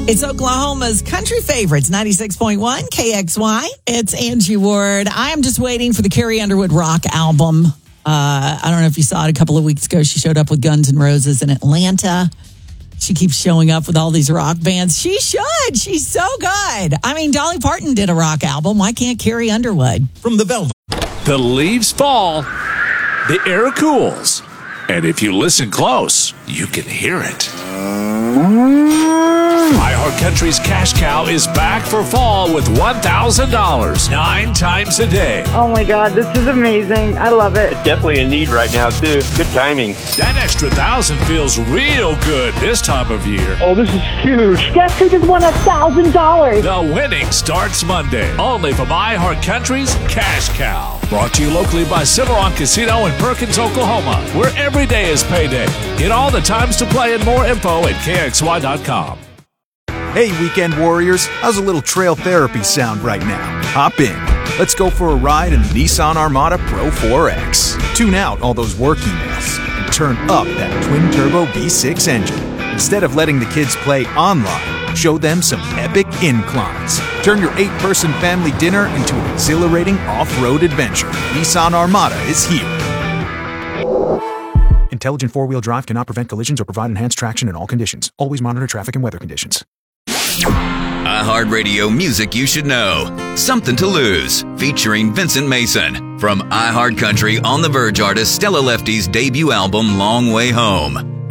It's Oklahoma's country favorites, 96.1 KXY. It's Angie Ward. I am just waiting for the Carrie Underwood rock album. I don't know if you saw it a couple of weeks ago. She showed up with Guns N' Roses in Atlanta. She keeps showing up with all these rock bands. She should. She's so good. I mean, Dolly Parton did a rock album. Why can't Carrie Underwood? From the Velvet. The leaves fall, the air cools, and if you listen close, you can hear it. iHeartCountry's Cash Cow is back for fall with $1,000 9 times a day. Oh my God, this is amazing. I love it. It's definitely a need right now, too. Good timing. That extra $1,000 feels real good this time of year. Oh, this is huge. Guess who just won $1,000? The winning starts Monday, only from iHeartCountry's Cash Cow. Brought to you locally by Cimarron Casino in Perkins, Oklahoma, where every day is payday. Get all the times to play and more info at KXY.com. Hey, weekend warriors. How's a little trail therapy sound right now? Hop in. Let's go for a ride in the Nissan Armada Pro 4X. Tune out all those work emails and turn up that twin-turbo V6 engine. Instead of letting the kids play online, show them some epic inclines. Turn your 8-person family dinner into an exhilarating off-road adventure. Nissan Armada is here. Intelligent four-wheel drive cannot prevent collisions or provide enhanced traction in all conditions. Always monitor traffic and weather conditions. iHeartRadio music you should know. Something to Lose, featuring Vincent Mason. From iHeartCountry On the Verge artist Stella Lefty's debut album, Long Way Home.